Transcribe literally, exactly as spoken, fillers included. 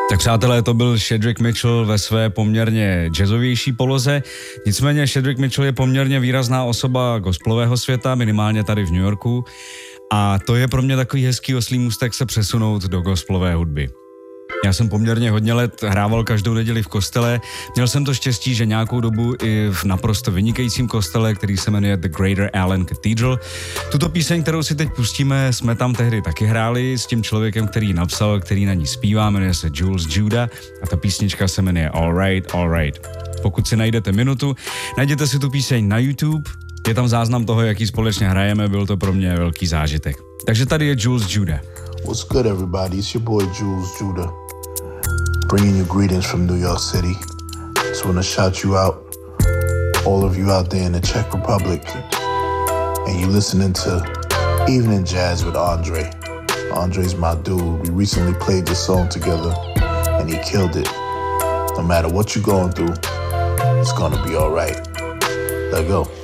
Tak přátelé, to byl Cedric Mitchell ve své poměrně jazzovější poloze. Nicméně Cedric Mitchell je poměrně výrazná osoba gospelového světa, minimálně tady v New Yorku. A to je pro mě takový hezký oslý můstek se přesunout do gospelové hudby. Já jsem poměrně hodně let hrával každou neděli v kostele. Měl jsem to štěstí, že nějakou dobu i v naprosto vynikajícím kostele, který se jmenuje The Greater Allen Cathedral. Tuto píseň, kterou si teď pustíme, jsme tam tehdy taky hráli s tím člověkem, který ji napsal, který na ní zpívá, jmenuje se Jules Judah a ta písnička se jmenuje All Right, All Right. Pokud si najdete minutu, najděte si tu píseň na YouTube, je tam záznam toho, jaký společně hrajeme, byl to pro mě velký zážitek. Takže tady je Jules Judah. What's good, everybody? It's your boy Jules Judah, bringing you greetings from New York City. Just want to shout you out, all of you out there in the Czech Republic, and you listening to Evening Jazz with Andre. Andre's my dude. We recently played this song together, and he killed it. No matter what you're going through, it's gonna be all right. Let go.